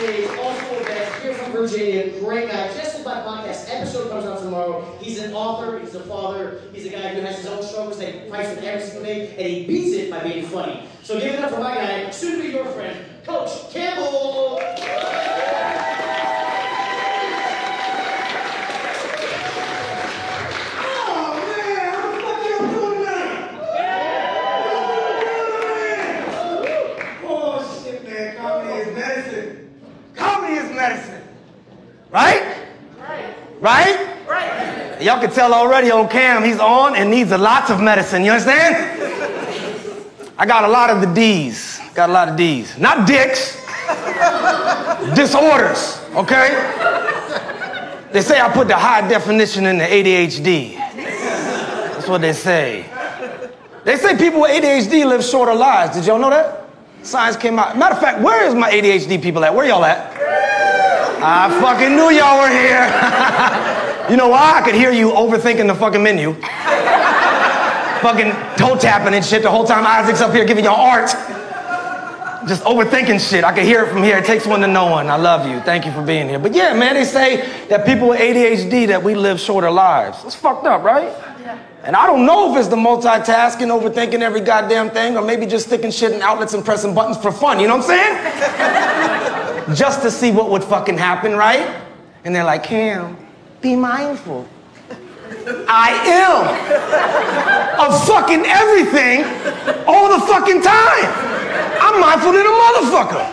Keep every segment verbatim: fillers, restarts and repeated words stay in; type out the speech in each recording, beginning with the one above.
stage, also a guest here from Virginia, great guy, just in my podcast. Episode comes out tomorrow. He's an author, he's a father, he's a guy who has his own struggles that he fights with every single day, and he beats it by being funny. So give it up for my guy, soon to be your friend, Coach Campbell. Right? Right? Right? Right. Y'all can tell already on cam he's on and needs a lot of medicine. You understand? I got a lot of the D's. Got a lot of D's. Not dicks. Disorders. Okay? They say I put the high definition in the A D H D. That's what they say. They say people with A D H D live shorter lives. Did y'all know that? Science came out. Matter of fact, where is my A D H D people at? Where y'all at? I fucking knew y'all were here. You know why? I could hear you overthinking the fucking menu. Fucking toe tapping and shit the whole time Isaac's up here giving y'all art. Just overthinking shit. I could hear it from here. It takes one to know one. I love you. Thank you for being here. But yeah, man, they say that people with A D H D, that we live shorter lives. It's fucked up, right? Yeah. And I don't know if it's the multitasking, overthinking every goddamn thing, or maybe just sticking shit in outlets and pressing buttons for fun. You know what I'm saying? Just to see what would fucking happen, right? And they're like, Cam, be mindful. I am of fucking everything all the fucking time. I'm mindful than a motherfucker.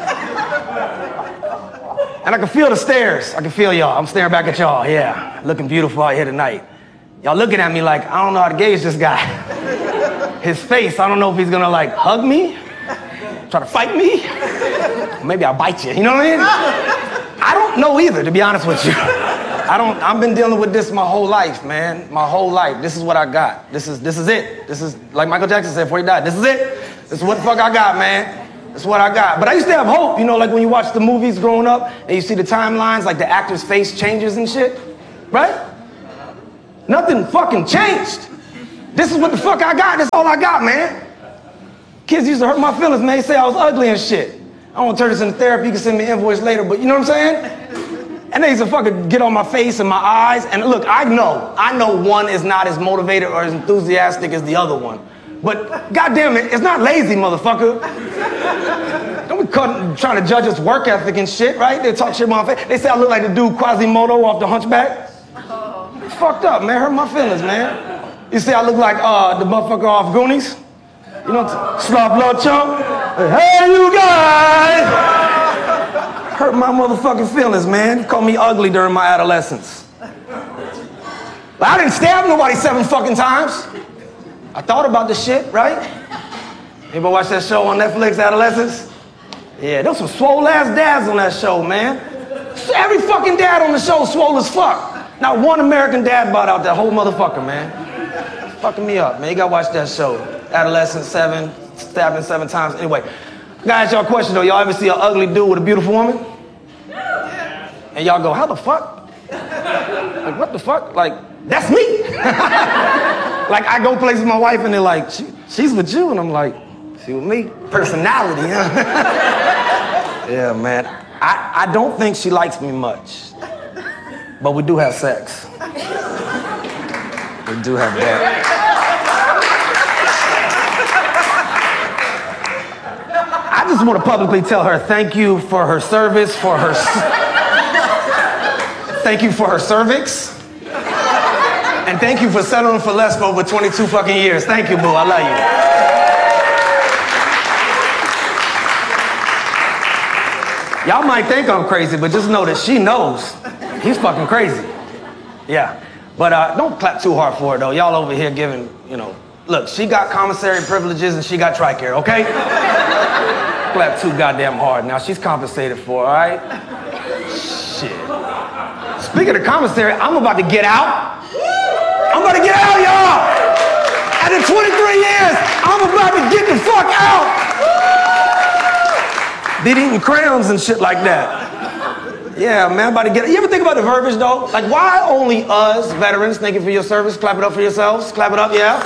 And I can feel the stares. I can feel y'all. I'm staring back at y'all. Yeah, looking beautiful out here tonight. Y'all looking at me like, I don't know how to gauge this guy. His face, I don't know if he's gonna like hug me, try to fight me. Maybe I'll bite you, you know what I mean? I don't know either, to be honest with you. I don't, I've been dealing with this my whole life, man. My whole life. This is what I got. This is, this is it. This is, like Michael Jackson said before he died, this is it. This is what the fuck I got, man. This is what I got. But I used to have hope, you know, like when you watch the movies growing up and you see the timelines, like the actor's face changes and shit, right? Nothing fucking changed. This is what the fuck I got. That's all I got, man. Kids used to hurt my feelings, man. They say I was ugly and shit. I don't want to turn this into therapy. You can send me an invoice later, but you know what I'm saying? And they used to fucking get on my face and my eyes. And look, I know, I know one is not as motivated or as enthusiastic as the other one. But goddamn it, it's not lazy, motherfucker. Don't be cutting, trying to judge us work ethic and shit, right? They talk shit about my face. They say I look like the dude Quasimodo off The Hunchback. It's fucked up, man. Hurt my feelings, man. You say I look like uh, the motherfucker off Goonies? You know, slop blood chump. Hey, you guys! Hurt my motherfucking feelings, man. Called me ugly during my adolescence. But I didn't stab nobody seven fucking times. I thought about the shit, right? Anybody watch that show on Netflix, Adolescence? Yeah, there was some swole ass dads on that show, man. Every fucking dad on the show swole as fuck. Not one American dad bought out that whole motherfucker, man. It's fucking me up, man. You gotta watch that show. Adolescence, seven, stabbing seven times. Anyway, I gotta ask y'all a question though. Y'all ever see an ugly dude with a beautiful woman? And y'all go, how the fuck? Like, what the fuck? Like, that's me. Like, I go places with my wife and they're like, she, she's with you. And I'm like, she with me? Personality, huh? Yeah, man. I, I don't think she likes me much. But we do have sex. We do have that. I just want to publicly tell her thank you for her service, for her... Thank you for her cervix. And thank you for settling for less for over twenty-two fucking years. Thank you, boo. I love you. Y'all might think I'm crazy, but just know that she knows he's fucking crazy. Yeah. But uh, don't clap too hard for her, though. Y'all over here giving, you know... Look, she got commissary privileges and she got TRICARE, okay? Clap too goddamn hard. Now, she's compensated for, all right? Shit. Speaking of commissary, I'm about to get out. I'm about to get out, y'all. After twenty-three years, I'm about to get the fuck out. Been eating crayons and shit like that. Yeah, man, I'm about to get out. You ever think about the verbiage, though? Like, why only us, veterans, thank you for your service, clap it up for yourselves, clap it up, yeah?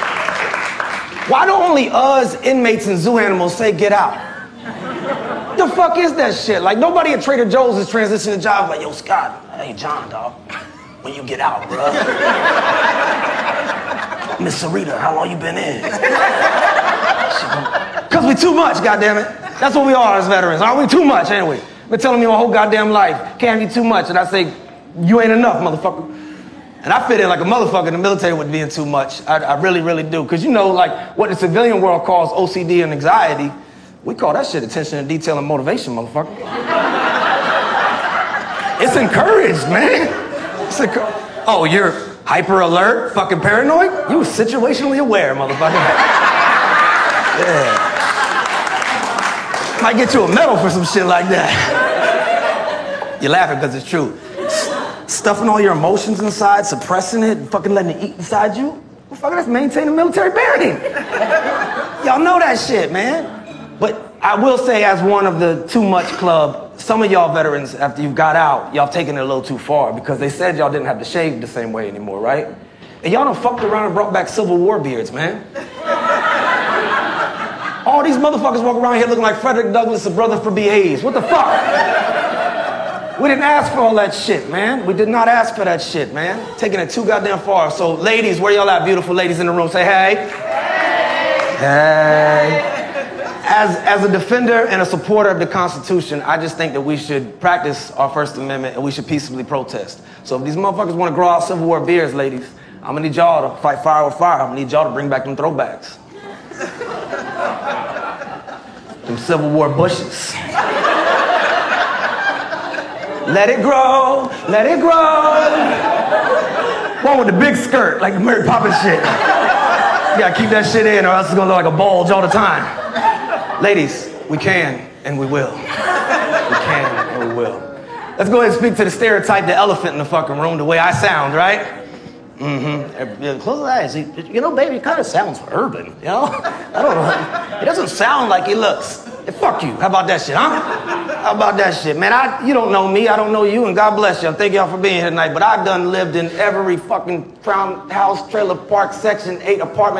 Why don't only us, inmates and zoo animals say get out? The fuck is that shit? Like, nobody at Trader Joe's is transitioning jobs like, yo, Scott, hey, John, dog, when you get out, bro. Miss Sarita, how long you been in? Because we too much, goddammit. That's what we are as veterans. Aren't we too much, ain't we? Been telling me my whole goddamn life, can't be too much. And I say, you ain't enough, motherfucker. And I fit in like a motherfucker in the military with being too much. I, I really, really do. Because you know, like, what the civilian world calls O C D and anxiety, we call that shit attention to detail and motivation, motherfucker. It's encouraged, man. It's encouraged. Oh, you're hyper alert, fucking paranoid? You situationally aware, motherfucker. Yeah. Might get you a medal for some shit like that. You're laughing because it's true. Stuffing all your emotions inside, suppressing it, and fucking letting it eat inside you? Well, fucking that's maintaining military parenting. Y'all know that shit, man. But I will say, as one of the Too Much Club, some of y'all veterans, after you got out, y'all taking it a little too far because they said y'all didn't have to shave the same way anymore, right? And y'all done fucked around and brought back Civil War beards, man. All these motherfuckers walk around here looking like Frederick Douglass, a brother for B A's. What the fuck? We didn't ask for all that shit, man. We did not ask for that shit, man. Taking it too goddamn far. So, ladies, where y'all at, beautiful ladies in the room? Say hey. Hey. Hey. As, as a defender and a supporter of the Constitution, I just think that we should practice our First Amendment and we should peaceably protest. So if these motherfuckers want to grow out Civil War beards, ladies, I'm gonna need y'all to fight fire with fire. I'm gonna need y'all to bring back them throwbacks. Them Civil War bushes. Let it grow, let it grow. One with the big skirt, like the Mary Poppins shit. You gotta keep that shit in or else it's gonna look like a bulge all the time. Ladies, we can and we will. We can and we will. Let's go ahead and speak to the stereotype, the elephant in the fucking room, the way I sound, right? Mm-hmm. Close your eyes. You know, baby, it kind of sounds urban, you know? I don't know. It doesn't sound like it looks. Fuck you. How about that shit, huh? How about that shit? Man, I, you don't know me, I don't know you, and God bless you. Thank y'all for being here tonight, but I've done lived in every fucking Crown House, trailer park, section eight apartment